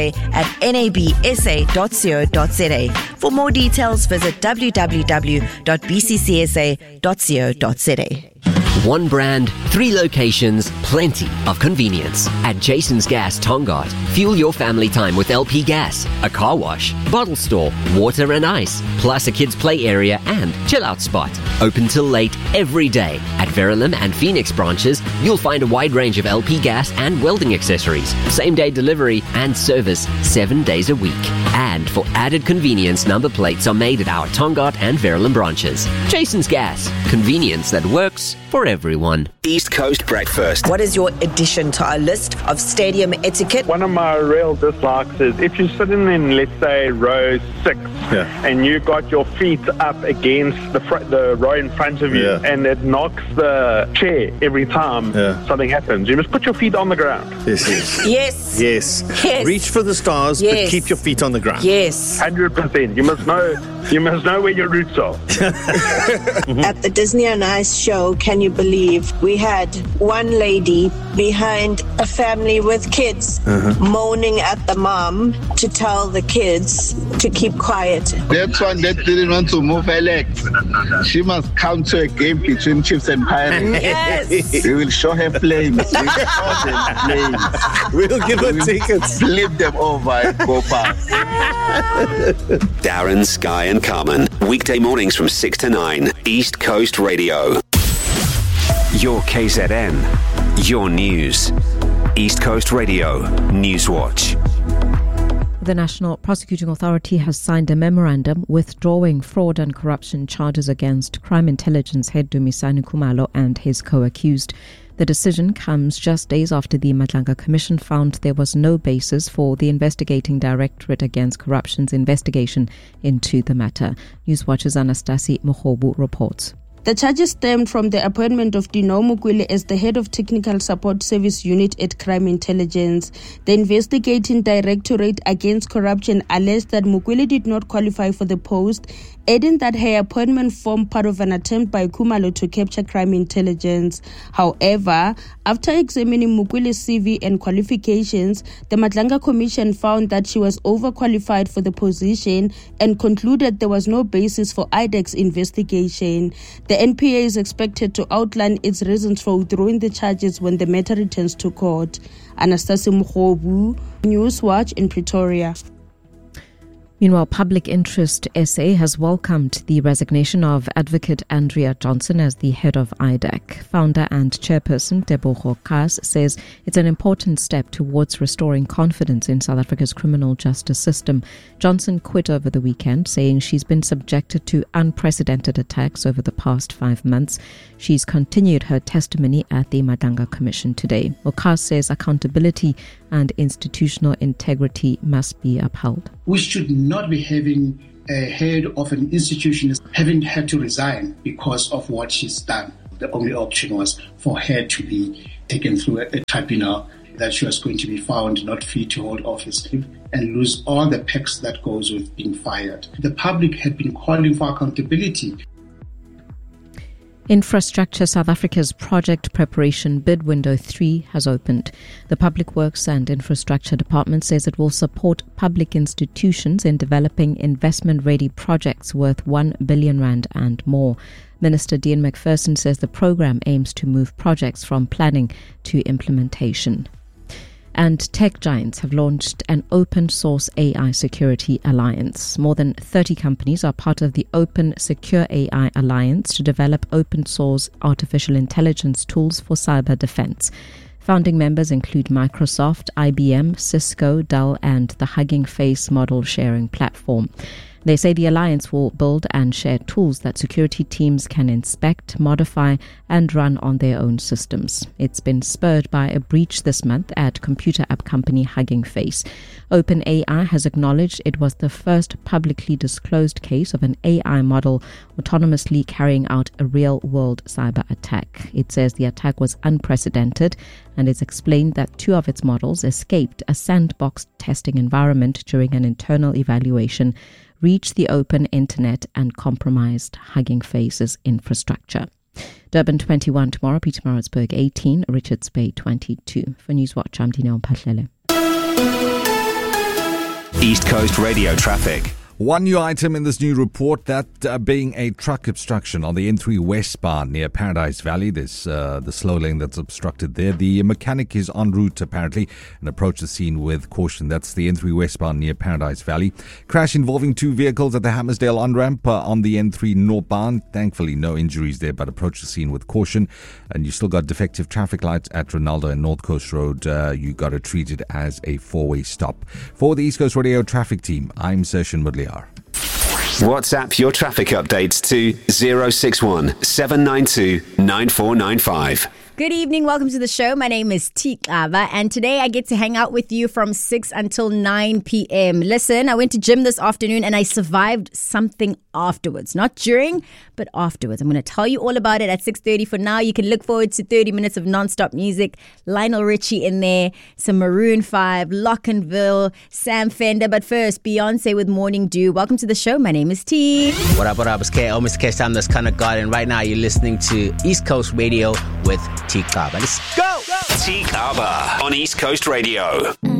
at nabsa.co.za. For more details, visit www.bccsa.co.za. One brand, 3 locations, plenty of convenience. At Jason's Gas Tongaat, fuel your family time with LP gas, a car wash, bottle store, water and ice, plus a kids' play area and chill-out spot. Open till late every day. At Verulam and Phoenix branches, you'll find a wide range of LP gas and welding accessories, same-day delivery and service 7 days a week. And for added convenience, number plates are made at our Tongaat and Verulam branches. Jason's Gas, convenience that works for everyone. East Coast Breakfast. What is your addition to our list of stadium etiquette? One of my real dislikes is if you're sitting in, let's say, row 6, and you got your feet up against the row in front of you, and it knocks the chair every time something happens. You must put your feet on the ground. Yes. Reach for the stars, but keep your feet on the ground. 100%. You must know where your roots are. At the Disney on Ice show, can you believe we had one lady behind a family with kids moaning at the mom to tell the kids to keep quiet. That one that didn't want to move her legs. She must come to a game between Chiefs and Pirates. Yes. We will show her flames. We'll give her tickets. Flip them over and go past. Darren, Sky and Carmen. Weekday mornings from 6 to 9. East Coast Radio. Your KZN. Your news. East Coast Radio. Newswatch. The National Prosecuting Authority has signed a memorandum withdrawing fraud and corruption charges against Crime Intelligence head Dumisani Khumalo and his co-accused. The decision comes just days after the Madlanga Commission found there was no basis for the Investigating Directorate Against Corruption's investigation into the matter. Newswatch's Anastasi Mokhobu reports. The charges stemmed from the appointment of Dino Mukwele as the head of Technical Support Service Unit at Crime Intelligence. The Investigating Directorate Against Corruption alleged that Mukwele did not qualify for the post, adding that her appointment formed part of an attempt by Khumalo to capture crime intelligence. However, after examining Mukwele's CV and qualifications, the Madlanga Commission found that she was overqualified for the position and concluded there was no basis for IDEC's investigation. The NPA is expected to outline its reasons for withdrawing the charges when the matter returns to court. Anastasia Mkhobu, Newswatch in Pretoria. Meanwhile, Public Interest SA has welcomed the resignation of Advocate Andrea Johnson as the head of IDEC. Founder and chairperson Tebogo Kas says it's an important step towards restoring confidence in South Africa's criminal justice system. Johnson quit over the weekend, saying she's been subjected to unprecedented attacks over the past 5 months. She's continued her testimony at the Madlanga Commission today. Kas says accountability and institutional integrity must be upheld. We should not be having a head of an institution having had to resign because of what she's done. The only option was for her to be taken through a tribunal, that she was going to be found not fit to hold office and lose all the perks that goes with being fired. The public had been calling for accountability. Infrastructure South Africa's project preparation bid window 3 has opened. The Public Works and Infrastructure Department says it will support public institutions in developing investment-ready projects worth R1 billion and more. Minister Dean McPherson says the program aims to move projects from planning to implementation. And tech giants have launched an open source AI security alliance. More than 30 companies are part of the Open Secure AI Alliance to develop open source artificial intelligence tools for cyber defense. Founding members include Microsoft, IBM, Cisco, Dell, and the Hugging Face model sharing platform. They say the alliance will build and share tools that security teams can inspect, modify, and run on their own systems. It's been spurred by a breach this month at computer app company Hugging Face. OpenAI has acknowledged it was the first publicly disclosed case of an AI model autonomously carrying out a real-world cyber attack. It says the attack was unprecedented, and it's explained that 2 of its models escaped a sandbox testing environment during an internal evaluation, reached the open internet, and compromised Hugging Face's infrastructure. Durban 21 tomorrow, Pietermaritzburg 18, Richards Bay 22. For Newswatch, I'm Dineo Mphahlele. East Coast Radio traffic. One new item in this new report, that being a truck obstruction on the N3 westbound near Paradise Valley. There's the slow lane that's obstructed there. The mechanic is en route apparently and approach the scene with caution. That's the N3 westbound near Paradise Valley. Crash involving two vehicles at the Hammersdale on-ramp on the N3 northbound. Thankfully no injuries there, but approach the scene with caution. And you still got defective traffic lights at Ronaldo and North Coast Road. You got to treat it as a four-way stop. For the East Coast Radio traffic team, I'm Sershin Mudliar. WhatsApp your traffic updates to 061 792 9495. Good evening. Welcome to the show. My name is Tikaba, and today I get to hang out with you from 6 until 9 p.m. Listen, I went to gym this afternoon and I survived something afterwards. Not during, but afterwards. I'm going to tell you all about it at 6:30. For now, you can look forward to 30 minutes of non-stop music. Lionel Richie in there, some Maroon 5, Lockenville, Sam Fender. But first, Beyonce with Morning Dew. Welcome to the show. My name is T. What up, it's KO, Mr. K. I'm this kind of God, and right now you're listening to East Coast Radio with Tikaba. Let's go! Tikaba on East Coast Radio.